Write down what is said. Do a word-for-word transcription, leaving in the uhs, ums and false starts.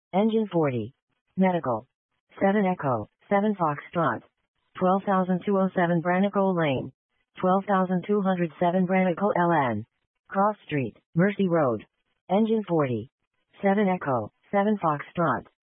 Engine forty. Medical. seven Echo, seven Foxtrot. twelve thousand two hundred seven Branico Lane. twelve thousand two hundred seven Branico L N. Cross Street, Mercy Road. Engine forty. seven Echo, seven Foxtrot.